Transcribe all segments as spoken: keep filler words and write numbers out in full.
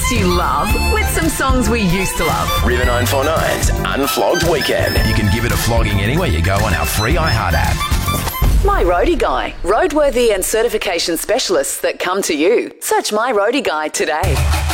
hits you love with some songs we used to love. River nine four nine's Unflogged Weekend. You can give it a flogging anywhere you go on our free iHeart app. My Roadie Guy. Roadworthy and certification specialists that come to you. Search My Roadie Guy today.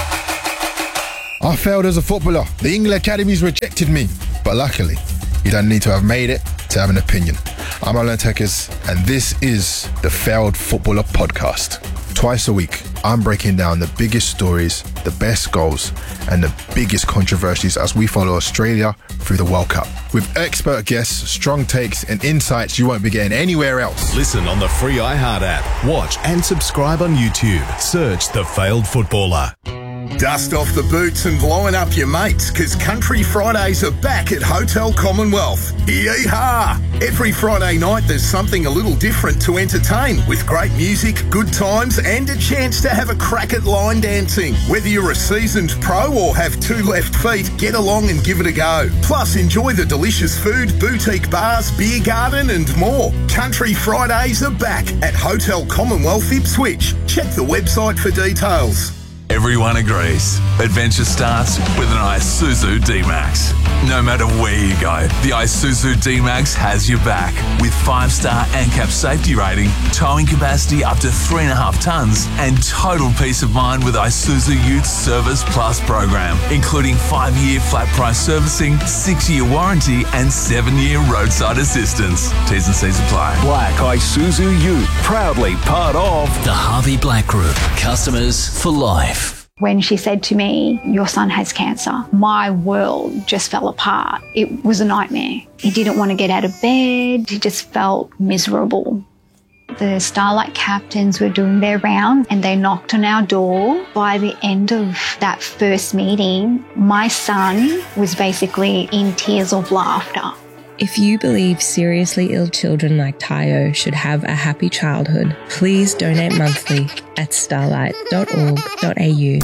I failed as a footballer. The England Academies rejected me. But luckily, you don't need to have made it to have an opinion. I'm Alan Tekes, and this is the Failed Footballer Podcast. Twice a week, I'm breaking down the biggest stories, the best goals, and the biggest controversies as we follow Australia through the World Cup. With expert guests, strong takes, and insights you won't be getting anywhere else. Listen on the free iHeart app. Watch and subscribe on YouTube. Search The Failed Footballer. Dust off the boots and line up your mates, because Country Fridays are back at Hotel Commonwealth. Yee-haw! Every Friday night there's something a little different to entertain, with great music, good times, and a chance to have a crack at line dancing. Whether you're a seasoned pro or have two left feet, get along and give it a go. Plus, enjoy the delicious food, boutique bars, beer garden and more. Country Fridays are back at Hotel Commonwealth Ipswich. Check the website for details. Everyone agrees. Adventure starts with an Isuzu D-Max. No matter where you go, the Isuzu D-Max has your back. With five-star A N C A P safety rating, towing capacity up to three and a half tonnes, and total peace of mind with Isuzu Youth Service Plus program, including five-year flat price servicing, six-year warranty, and seven-year roadside assistance. T's and C's apply. Black Isuzu Youth, proudly part of the Harvey Black Group. Customers for life. When she said to me, your son has cancer, my world just fell apart. It was a nightmare. He didn't want to get out of bed. He just felt miserable. The Starlight captains were doing their round and they knocked on our door. By the end of that first meeting, my son was basically in tears of laughter. If you believe seriously ill children like Tayo should have a happy childhood, please donate monthly at starlight dot org dot a u.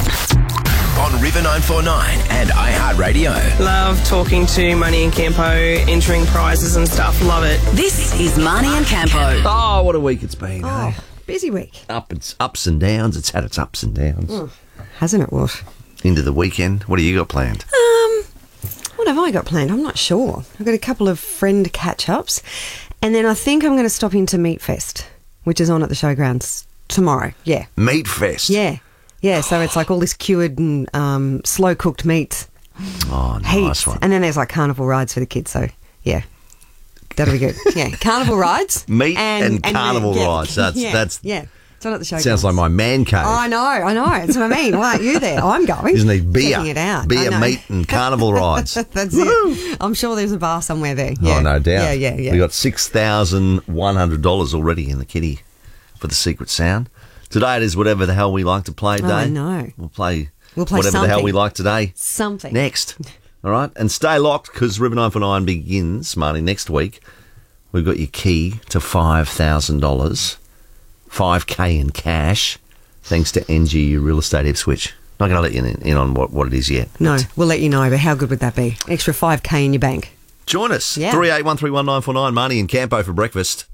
On River nine four nine and iHeartRadio. Love talking to Marnie and Campo, entering prizes and stuff. Love it. This is Marnie and Campo. Oh, what a week it's been. Oh, eh? busy week. Up and, ups and downs. It's had its ups and downs. Mm. Hasn't it, what? Into the weekend. What do you got planned? Um, what have I got planned? I'm not sure. I've got a couple of friend catch-ups. And then I think I'm going to stop into Meat Fest, which is on at the showgrounds tomorrow. Yeah. Meat Fest? Yeah. Yeah, so it's like all this cured and um, slow-cooked meat. Oh, nice Heaps. one. And then there's like carnival rides for the kids, so yeah. That'll be good. Yeah, carnival rides. Meat and, and carnival yeah, rides. That's, yeah, that's, yeah. It's on at the showgrounds. Sounds like my man cave. Oh, I know, I know. That's what I mean. Why aren't you there? I'm going. Isn't it beer? Checking it out. Beer, meat and carnival rides. That's it. I'm sure there's a bar somewhere there. Yeah. Oh, no doubt. Yeah, yeah, yeah. We got six thousand one hundred dollars already in the kitty for the Secret Sound. Today it is whatever the hell we like to play today. Oh, I know. We'll play, we'll play whatever something. the hell we like today. Something. Next. All right? And stay locked because River nine four nine begins, Marty, next week. We've got your key to five thousand dollars. five K in cash, thanks to N G U Real Estate Ipswich. Not going to let you in, in on what, what it is yet. No, we'll let you know, but how good would that be? Extra five K in your bank. Join us. Yeah. three eight one three one nine four nine, Marnie and Campo for breakfast.